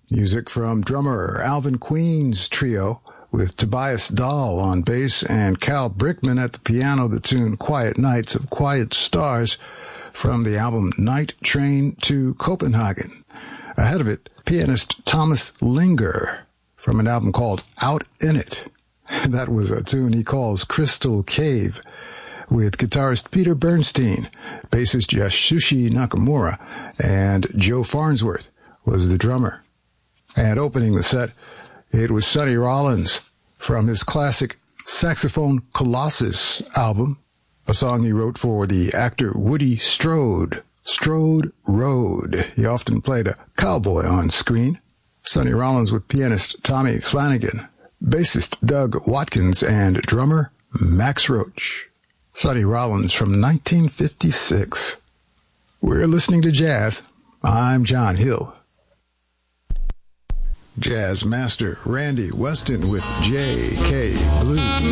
Music from drummer Alvin Queen's trio with Tobias Dahl on bass and Cal Brickman at the piano, the tune Quiet Nights of Quiet Stars from the album Night Train to Copenhagen. Ahead of it, pianist Thomas Linger from an album called Out In It. That was a tune he calls Crystal Cave, with guitarist Peter Bernstein, bassist Yasushi Nakamura, and Joe Farnsworth was the drummer. And opening the set, it was Sonny Rollins from his classic Saxophone Colossus album, a song he wrote for the actor Woody Strode, Strode Road. He often played a cowboy on screen. Sonny Rollins with pianist Tommy Flanagan, bassist Doug Watkins, and drummer Max Roach. Sonny Rollins from 1956. We're listening to jazz. I'm John Hill. Jazz master Randy Weston with J.K. Blues.